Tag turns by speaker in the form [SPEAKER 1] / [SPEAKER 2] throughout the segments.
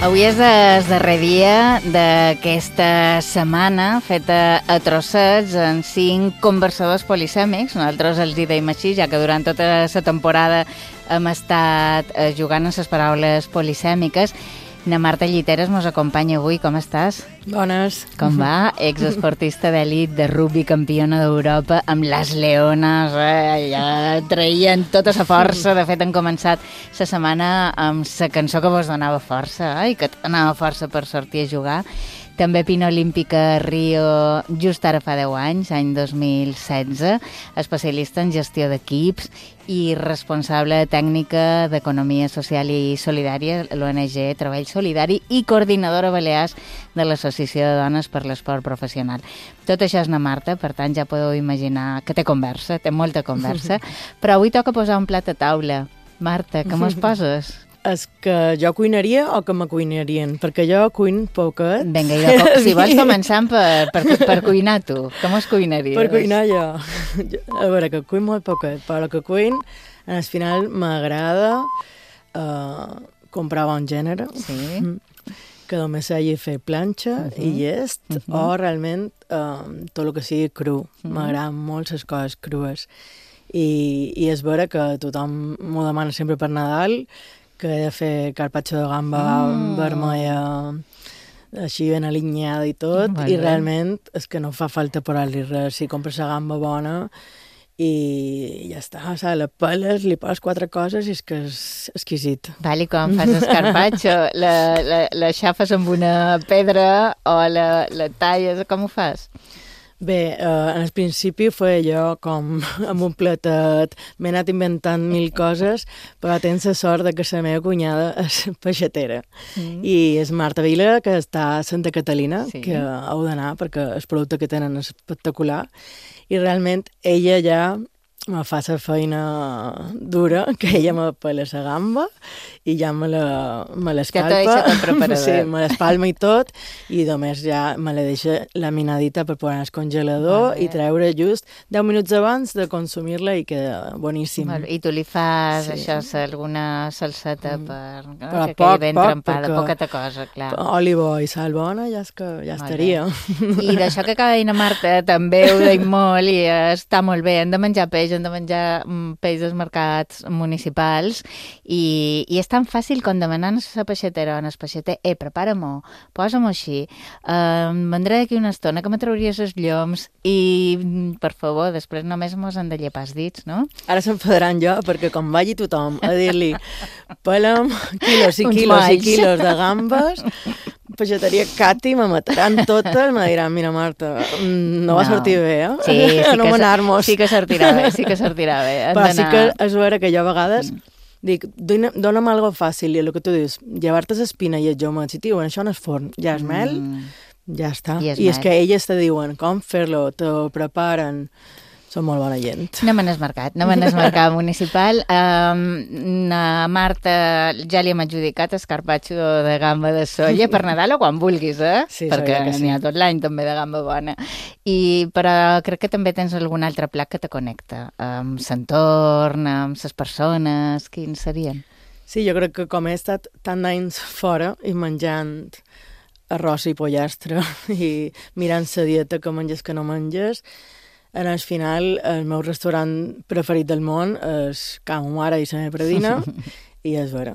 [SPEAKER 1] Avui és el darrer dia d'aquesta setmana feta a trossets en 5 conversadors polisèmics. Nosaltres els hi deim així, ja que durant tota la temporada hem estat jugant amb les paraules polisèmiques. Na Marta Lliteres mos acompanya avui. Com estàs?
[SPEAKER 2] Bones.
[SPEAKER 1] Com va? Exesportista d'elit de rugby, campiona d'Europa, amb les leones, ja traien tota la força. De fet, han començat la setmana amb la cançó que vos donava força, que donava força per sortir a jugar. També pina olímpica a Rio just ara fa 10 anys, any 2016, especialista en gestió d'equips i responsable tècnica d'Economia Social i Solidària, l'ONG Treball Solidari, i coordinadora a Balears de l'Associació de Dones per l'Esport Professional. Tot això és na Marta, per tant ja podeu imaginar que té conversa, té molta conversa, però avui toca posar un plat a taula. Marta, com es poses?
[SPEAKER 2] És que jo cuinaria o que me cuinarien? Perquè jo cuin poquet.
[SPEAKER 1] Vinga, si vols començant per cuinar tu, com es cuinaries?
[SPEAKER 2] Per cuinar jo. A veure, que cuin molt poquet, però que cuin, al final m'agrada comprar bon gènere, que només s'hagi fer planxa i llest, o realment tot el que sigui cru. M'agraden molt les coses crues. I és vera que tothom m'ho demana sempre per Nadal, que he de fer carpaccio de gamba vermella, així ben alinyada i tot, i realment és que no fa falta posar-li res. Si compres la gamba bona i ja està, la peles, li poses 4 coses i és que és exquisit.
[SPEAKER 1] Vale, quan fas el carpaccio, la xafes amb una pedra o la talles, com ho fas?
[SPEAKER 2] Bé, en el principi feia jo com amb un platet, m'he anat inventant 1000 coses, però tens la sort de que la meva cunyada és peixatera. I és Marta Vila, que està a Santa Catalina, que heu d'anar perquè el producte que tenen és espectacular. I realment ella ja me fa la feina dura, que ella me pela la gamba i ja me l'escalpa. Sí, me l'espalma i tot, i només ja me la deixa laminadita per posar al congelador i treure just 10 minuts abans de consumir-la i queda boníssim.
[SPEAKER 1] I tu li fas això, alguna salseta
[SPEAKER 2] que
[SPEAKER 1] quedi ben trempada, poqueta cosa, clar.
[SPEAKER 2] Oli bo i sal bona ja estaria.
[SPEAKER 1] I d'això que acaba de dir Marta també ho deim molt i està molt bé, hem de menjar peix, hem de menjar peix dels mercats municipals i és tan fàcil com demanar a la peixatera o al peixater, prepara-m'ho, posa-m'ho així, vendré d'aquí una estona que me trauries els lloms i, per favor, després només mos han de llepar els dits, no?
[SPEAKER 2] Ara s'enfadaran jo, perquè com vagi tothom a dir-li pela'm quilos i quilos i quilos de gambes, peixateria Cati, me mataran totes, me diran, mira Marta, no va sortir bé,
[SPEAKER 1] Sí que sortirà bé.
[SPEAKER 2] Però sí que és vera que jo a vegades dic, dona'm algo fàcil, i el que tu dius, llevar-te l'espina i el llomet, si diuen, això no és forn, ja és mel, ja està. I és que elles te diuen com fer-lo, te preparen, són molt bona gent.
[SPEAKER 1] Anem al mercat municipal. Marta, ja li hem adjudicat el carpaccio de gamba de soia per Nadal o quan vulguis,
[SPEAKER 2] Sí,
[SPEAKER 1] perquè n'hi ha tot l'any també de gamba bona. Però crec que també tens algun altre plat que te connecta amb l'entorn, amb les persones. Quins serien?
[SPEAKER 2] Sí, jo crec que com he estat tant d'anys fora i menjant arròs i pollastre i mirant la dieta que menges que no menges, en el final, el meu restaurant preferit del món és Can Mare i la meva predina, i és vera,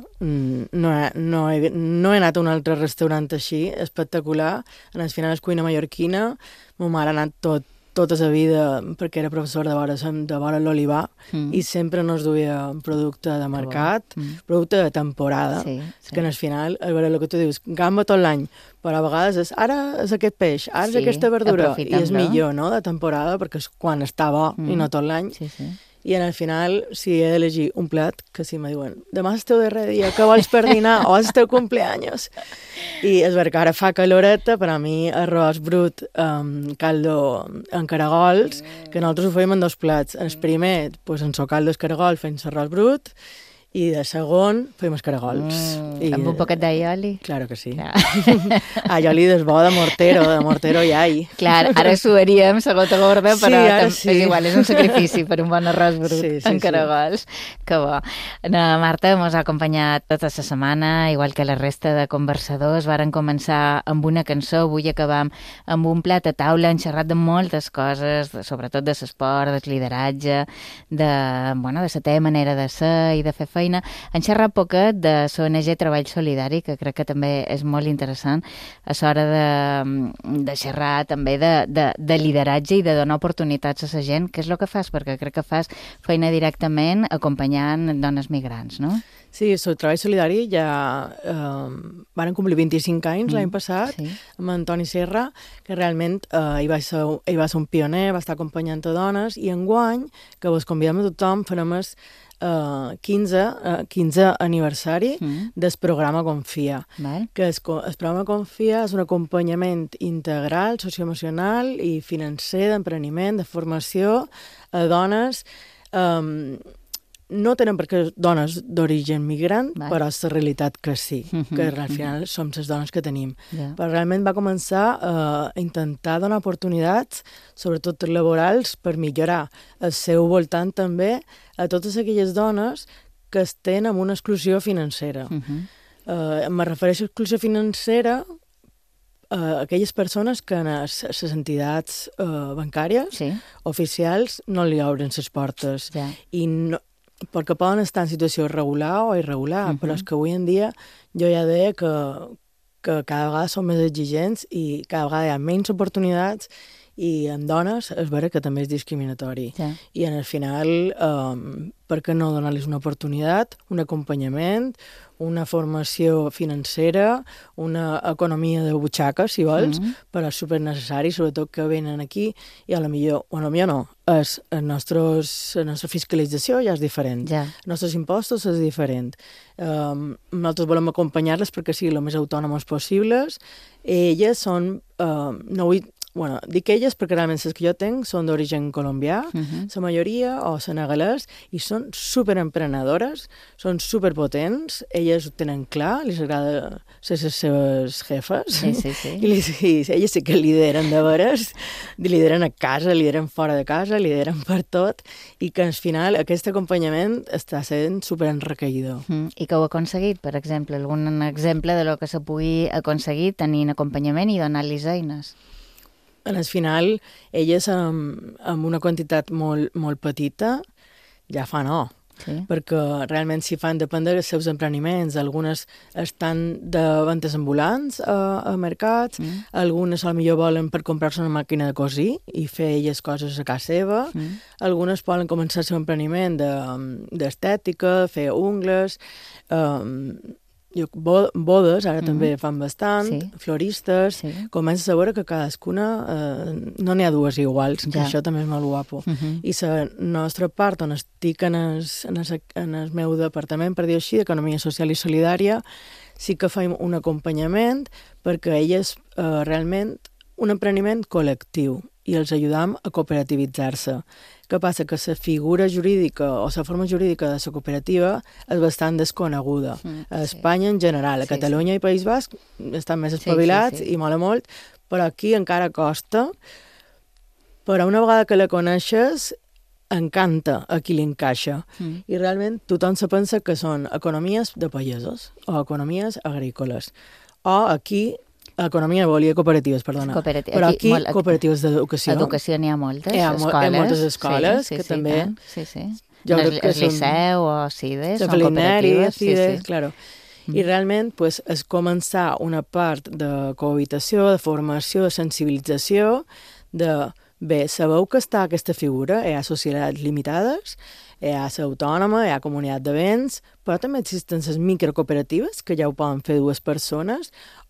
[SPEAKER 2] no he anat a un altre restaurant així, espectacular. En el final és cuina mallorquina, ma mare ha anat tota la vida, perquè era professor de vora l'Olivar, i sempre nos duia producte de mercat, producte de temporada, que en el final, a veure el que tu dius, gamba tot l'any, però a vegades és, ara és aquest peix, ara és aquesta verdura, i és millor, no?, de temporada, perquè és quan està bo i no tot l'any. I en el final, si he d'elegir un plat, que si me diuen, demà és el teu darrer dia, què vols per dinar? O és el teu cumpleaños? I és veritat que ara fa caloreta, per a mi arròs brut, caldo en caragols, que nosaltres ho fèiem en 2 plats. El primer, pues, en so caldo és caragol, fent arròs brut, I de segon fem els caragols.
[SPEAKER 1] Amb un poquet d'aioli?
[SPEAKER 2] Claro que sí. Aioli del bo de mortero i ai.
[SPEAKER 1] Clar, ara suaríem la gota gorda, però
[SPEAKER 2] sí.
[SPEAKER 1] És igual, és un sacrifici per un bon arròs brut amb caragols. Que bo. Marta mos ha acompanyat tota la setmana, igual que la resta de conversadors. Varen començar amb una cançó, avui acabam amb un plat a taula, han xerrat de moltes coses, sobretot de l'esport, del lideratge, de la teva manera de ser i de fer feina. Han xerrat poquet de l'ONG Treball Solidari, que crec que també és molt interessant a l'hora de xerrar també de lideratge i de donar oportunitats a la gent. Què és el que fas? Perquè crec que fas feina directament acompanyant dones migrants, no?
[SPEAKER 2] Sí, el Treball Solidari ja van complir 25 anys l'any passat amb Antoni Serra, que realment ell va ser un pioner, va estar acompanyant a dones, i enguany, que vos convidem a tothom, farem el 15 aniversari del programa Confia. Que el programa Confia és un acompanyament integral, socioemocional i financer, d'empreniment, de formació a dones. No tenen per què dones d'origen migrant, però és la realitat que sí, que al final som les dones que tenim. Però realment va començar a intentar donar oportunitats, sobretot laborals, per millorar el seu voltant també a totes aquelles dones que estan en una exclusió financera. Me refereixo a exclusió financera a aquelles persones que en les entitats bancàries oficials no li obren les portes. I no, perquè poden estar en situació regular o irregular, però és que avui en dia jo ja deia que cada vegada som més exigents i cada vegada hi ha menys oportunitats, i en dones és vera que també és discriminatori. I en el final, per què no donar-los una oportunitat, un acompanyament, una formació financera, una economia de butxaca, si vols, però és supernecessari, sobretot que venen aquí i a la millor no, la nostra fiscalització ja és diferent, els nostres impostos és diferent. Nosaltres volem acompanyar-les perquè siguin el més autònomes possibles. Elles són, dic elles perquè realment les que jo tenc són d'origen colombià, la majoria, o senegalès, i són superemprenedores, són superpotents, elles ho tenen clar, els agrada ser les seves jefes, i elles sí que lideren de veres, lideren a casa, lideren fora de casa, lideren per tot, i que al final aquest acompanyament està sent superenriquidor.
[SPEAKER 1] I que ho ha aconseguit, per exemple, algun exemple de lo que se pugui aconseguir tenint acompanyament i donar-los eines?
[SPEAKER 2] En el final, elles amb una quantitat molt petita ja fan perquè realment si fan depèn dels seus empreniments. Algunes estan de ventes ambulants a mercats, algunes potser volen per comprar-se una màquina de cosir i fer elles coses a casa seva, algunes volen començar el seu empreniment d'estètica, fer ungles, bodes, ara també fan bastant, floristes, comences a veure que cadascuna no n'hi ha dues iguals, que això també és molt guapo. I la nostra part, on estic en el meu departament, per dir així, d'Economia Social i Solidària, sí que fem un acompanyament perquè elles realment un empreniment col·lectiu i els ajudam a cooperativitzar-se. Què passa? Que la figura jurídica o la forma jurídica de la cooperativa és bastant desconeguda. A Espanya en general, a Catalunya i País Basc estan més espavilats i mola molt, però aquí encara costa. Però una vegada que la coneixes, encanta a qui li encaixa. I realment tothom se pensa que són economies de pagesos o economies agrícoles. O aquí economia volia cooperatives, perdona. Però aquí cooperatives d'educació.
[SPEAKER 1] Educació n'hi ha moltes.
[SPEAKER 2] Hi ha moltes escoles que també...
[SPEAKER 1] El Liceu o CIDES són cooperatives.
[SPEAKER 2] CIDES, claro. I realment és començar una part de cohabitació, de formació, de sensibilització, sabeu que està aquesta figura, hi ha societats limitades, hi ha l'autònoma, hi ha comunitat de béns, però també existen les microcooperatives, que ja ho poden fer dues persones, o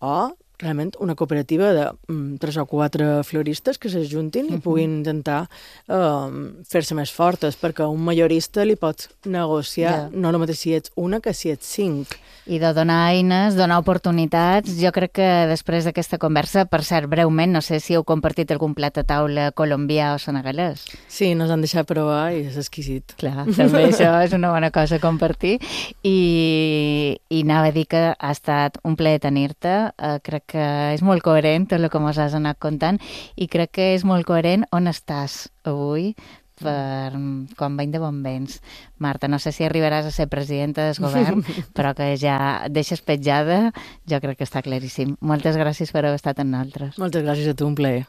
[SPEAKER 2] realment una cooperativa de 3 o 4 floristes que s'ajuntin i puguin intentar fer-se més fortes, perquè a un majorista li pots negociar no el mateix si ets una que si ets 5.
[SPEAKER 1] I de donar eines, donar oportunitats. Jo crec que després d'aquesta conversa, per cert, breument, no sé si heu compartit algun plat a taula colombià o senegalès.
[SPEAKER 2] Sí, nos han deixat provar i és exquisit.
[SPEAKER 1] Clar, també això és una bona cosa a compartir. I anava a dir que ha estat un plaer tenir-te. Crec que és molt coherent tot el que mos has anat contant i crec que és molt coherent on estàs avui, per quan venim de bon vents. Marta, no sé si arribaràs a ser presidenta del govern, però que ja deixes petjada, jo crec que està claríssim. Moltes gràcies per haver estat amb nosaltres.
[SPEAKER 2] Moltes gràcies a tu, un plaer.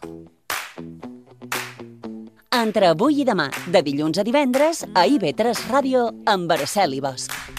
[SPEAKER 3] Entre avui i demà, de dilluns a divendres, a IB3 Ràdio, amb Araceli Bosch.